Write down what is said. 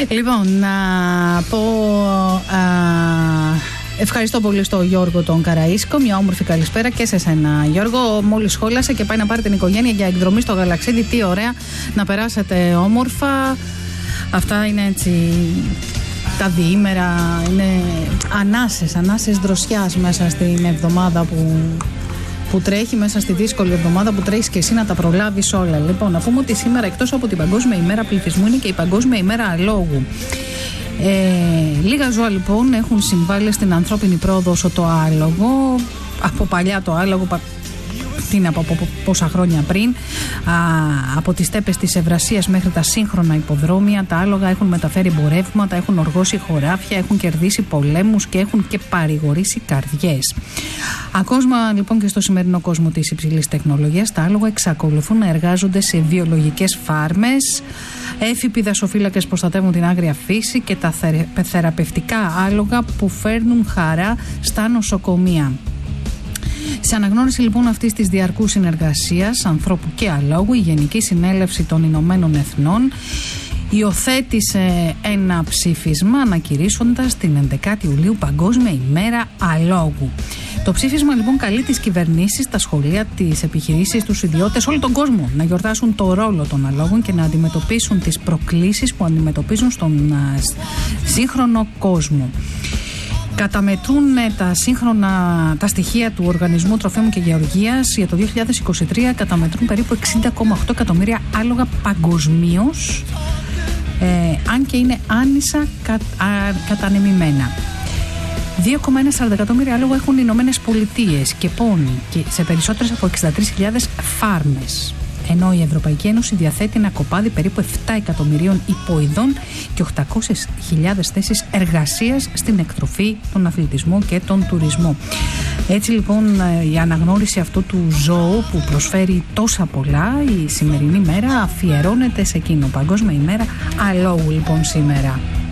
Λοιπόν, να πω ευχαριστώ πολύ στον Γιώργο τον Καραΐσκο. Μια όμορφη καλησπέρα και σε σένα, Γιώργο. Μόλις σχόλασε και πάει να πάρει την οικογένεια για εκδρομή στο Γαλαξίδι. Τι ωραία, να περάσετε όμορφα. Αυτά είναι έτσι τα διήμερα, είναι ανάσες δροσιάς μέσα στην εβδομάδα που τρέχει, μέσα στη δύσκολη εβδομάδα που τρέχεις και εσύ να τα προλάβεις όλα. Λοιπόν, να πούμε ότι σήμερα εκτός από την Παγκόσμια ημέρα πληθυσμού είναι και η Παγκόσμια ημέρα αλόγου. Λίγα ζώα λοιπόν έχουν συμβάλει στην ανθρώπινη πρόοδο όσο το άλογο. Από παλιά το άλογο, από πόσα χρόνια πριν, από τις στέπες της Ευρασίας μέχρι τα σύγχρονα υποδρόμια, τα άλογα έχουν μεταφέρει εμπορεύματα, έχουν οργώσει χωράφια, έχουν κερδίσει πολέμους και έχουν και παρηγορήσει καρδιές. Ακόμα λοιπόν και στο σημερινό κόσμο της υψηλής τεχνολογίας, τα άλογα εξακολουθούν να εργάζονται σε βιολογικές φάρμες. Έφυποι δασοφύλακες προστατεύουν την άγρια φύση και τα θεραπευτικά άλογα που φέρνουν χαρά στα νοσοκομεία. Σε αναγνώριση λοιπόν αυτής της διαρκούς συνεργασίας ανθρώπου και αλόγου, η Γενική Συνέλευση των Ηνωμένων Εθνών υιοθέτησε ένα ψήφισμα ανακηρύσσοντας την 11η Ιουλίου Παγκόσμια ημέρα αλόγου. Το ψήφισμα λοιπόν καλεί τις κυβερνήσεις, τα σχολεία, τις επιχειρήσεις, τους ιδιώτες, όλο τον κόσμο να γιορτάσουν το ρόλο των αλόγων και να αντιμετωπίσουν τις προκλήσεις που αντιμετωπίζουν στον σύγχρονο κόσμο. Καταμετρούν τα στοιχεία του Οργανισμού Τροφίμων και Γεωργίας για το 2023, καταμετρούν περίπου 60,8 εκατομμύρια άλογα παγκοσμίως, αν και είναι άνισα κατανεμημένα. 2,1 εκατομμύρια άλογα έχουν οι Ηνωμένες Πολιτείες και πόνοι και σε περισσότερες από 63.000 φάρμες. Ενώ η Ευρωπαϊκή Ένωση διαθέτει ένα κοπάδι περίπου 7 εκατομμυρίων υποειδών και 800.000 θέσεις εργασίας στην εκτροφή, τον αθλητισμό και τον τουρισμό. Έτσι λοιπόν η αναγνώριση αυτού του ζώου που προσφέρει τόσα πολλά, η σημερινή μέρα αφιερώνεται σε εκείνο. Παγκόσμια ημέρα αλόγου λοιπόν σήμερα.